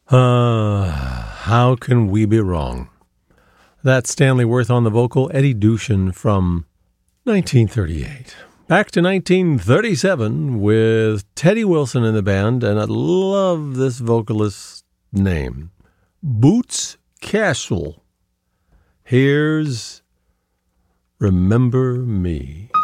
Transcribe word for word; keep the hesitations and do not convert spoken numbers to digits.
Uh, how can we be wrong? That's Stanley Worth on the vocal, Eddie Dushan from nineteen thirty-eight. Back to nineteen thirty-seven with Teddy Wilson in the band, and I love this vocalist's name, Boots Castle. Here's Remember Me.